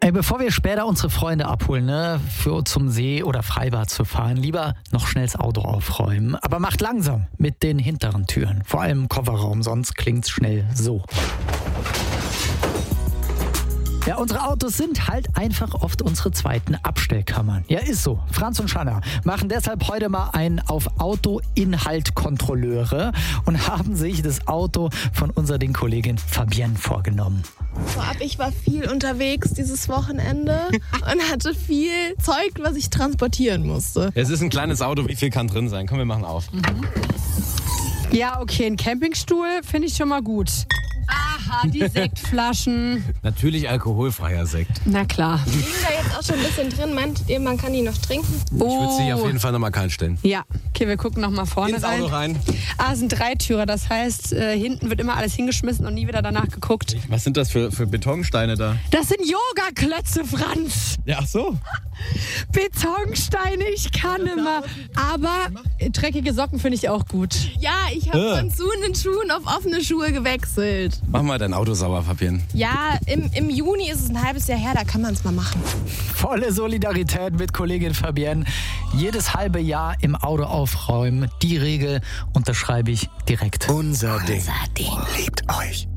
Ey, bevor wir später unsere Freunde abholen, für zum See oder Freibad zu fahren, lieber noch schnell das Auto aufräumen. Aber macht langsam mit den hinteren Türen, vor allem im Kofferraum, sonst klingt's schnell so. Ja, unsere Autos sind halt einfach oft unsere zweiten Abstellkammern. Ja, ist so. Franz und Shanna machen deshalb heute mal einen auf Autoinhalt-Kontrolleure und haben sich das Auto von unserer Kollegin Fabienne vorgenommen. Vorab, ich war viel unterwegs dieses Wochenende und hatte viel Zeug, was ich transportieren musste. Es ist ein kleines Auto, wie viel kann drin sein? Komm, wir machen auf. Ja, okay, ein Campingstuhl finde ich schon mal gut. Aha, die Sektflaschen. Natürlich alkoholfreier Sekt. Na klar. Die liegen da jetzt auch schon ein bisschen drin. Meint ihr, man kann die noch trinken? Ich würde sie auf jeden Fall nochmal kalt stellen. Ja, okay, wir gucken nochmal vorne Ins Auto rein. Es sind 3 Türer, das heißt, hinten wird immer alles hingeschmissen und nie wieder danach geguckt. Was sind das für Betonsteine da? Das sind Yogaklötze, Franz. Ja, ach so. Betonsteine, ich kann immer. Aber dreckige Socken finde ich auch gut. Ja, ich habe von zuhenden Schuhen auf offene Schuhe gewechselt. Mach mal dein Auto sauber, Fabienne. Ja, im Juni ist es ein halbes Jahr her, da kann man es mal machen. Volle Solidarität mit Kollegin Fabienne. Jedes halbe Jahr im Auto aufräumen. Die Regel unterschreibe ich direkt. Unser Ding. Liebt euch.